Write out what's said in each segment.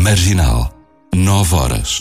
Marginal, 9h.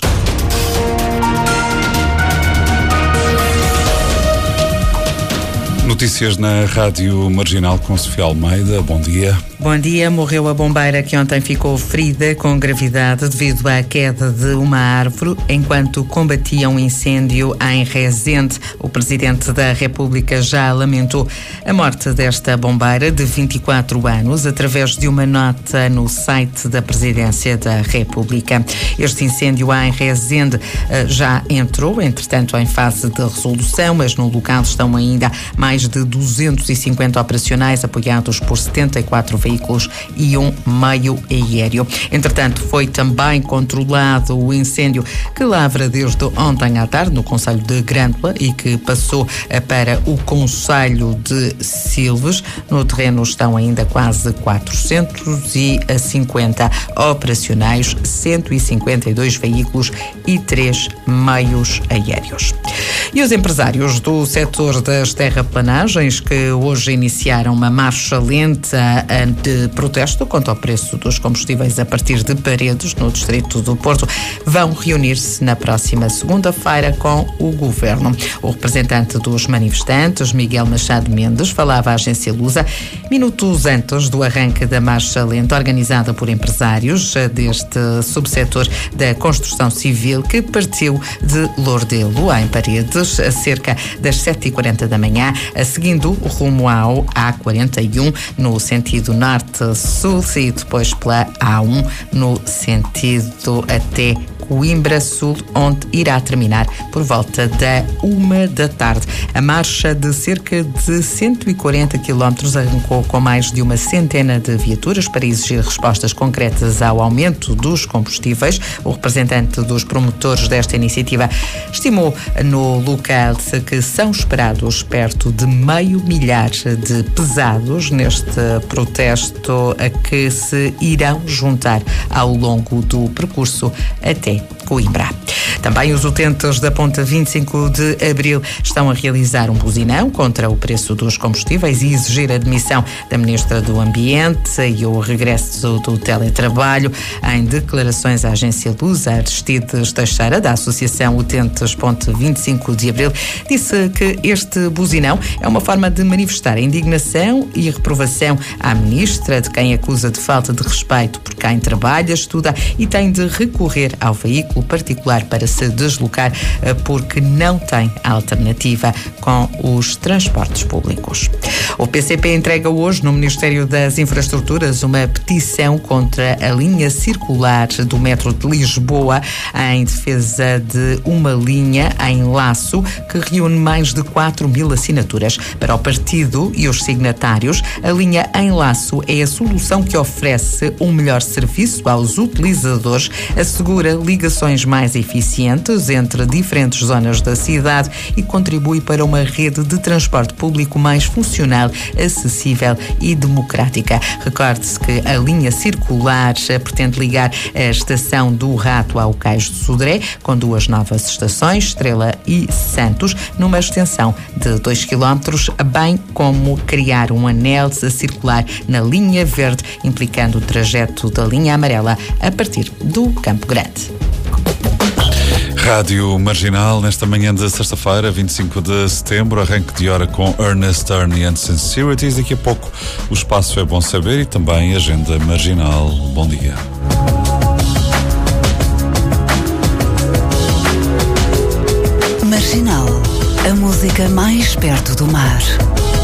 Notícias na Rádio Marginal com Sofia Almeida. Bom dia. Bom dia. Morreu a bombeira que ontem ficou ferida com gravidade devido à queda de uma árvore enquanto combatia um incêndio em Rezende. O Presidente da República já lamentou a morte desta bombeira de 24 anos através de uma nota no site da Presidência da República. Este incêndio em Rezende já entrou, entretanto, em fase de resolução, mas no local estão ainda mais de 250 operacionais apoiados por 74 veículos e um meio aéreo. Entretanto, foi também controlado o incêndio que lavra desde ontem à tarde no concelho de Grândola e que passou para o concelho de Silves. No terreno estão ainda quase 450 operacionais, 152 veículos e 3 meios aéreos. E os empresários do setor das terraplanagens que hoje iniciaram uma marcha lenta de protesto contra o preço dos combustíveis a partir de Paredes, no distrito do Porto, vão reunir-se na próxima segunda-feira com o Governo. O representante dos manifestantes, Miguel Machado Mendes, falava à agência Lusa minutos antes do arranque da marcha lenta organizada por empresários deste subsetor da construção civil que partiu de Lordelo, em Paredes, a cerca das 7h40 da manhã, seguindo rumo ao A41 no sentido norte-sul e depois pela A1 no sentido até Coimbra Sul, onde irá terminar por volta da 1 da tarde. A marcha de cerca de 140 quilómetros arrancou com mais de uma centena de viaturas para exigir respostas concretas ao aumento dos combustíveis. O representante dos promotores desta iniciativa estimou no local que são esperados perto de 500 mil de pesados neste protesto a que se irão juntar ao longo do percurso até Coimbra. Também os utentes da Ponta 25 de Abril estão a realizar um buzinão contra o preço dos combustíveis e exigir a demissão da Ministra do Ambiente e o regresso do teletrabalho. Em declarações à agência Lusa, Aristides Teixeira, da Associação Utentes Ponte 25 de Abril, disse que este buzinão é uma forma de manifestar a indignação e reprovação à Ministra, de quem acusa de falta de respeito por quem trabalha, estuda e tem de recorrer ao veículo particular para se deslocar porque não tem alternativa com os transportes públicos. O PCP entrega hoje no Ministério das Infraestruturas uma petição contra a linha circular do metro de Lisboa em defesa de uma linha em laço que reúne mais de 4.000 assinaturas. Para o partido e os signatários, a linha em laço é a solução que oferece um melhor serviço aos utilizadores, assegura ligações mais eficientes entre diferentes zonas da cidade e contribui para uma rede de transporte público mais funcional, acessível e democrática. Recorde-se que a linha circular pretende ligar a estação do Rato ao Cais de Sodré, com 2 novas estações, Estrela e Santos, numa extensão de 2 km, bem como criar um anel a circular na linha verde, implicando o trajeto da linha amarela a partir do Campo Grande. Rádio Marginal, nesta manhã de sexta-feira, 25 de setembro, arranque de hora com Ernest Turney and Sincerities. Daqui a pouco o espaço é bom saber e também a agenda marginal. Bom dia. Marginal, a música mais perto do mar.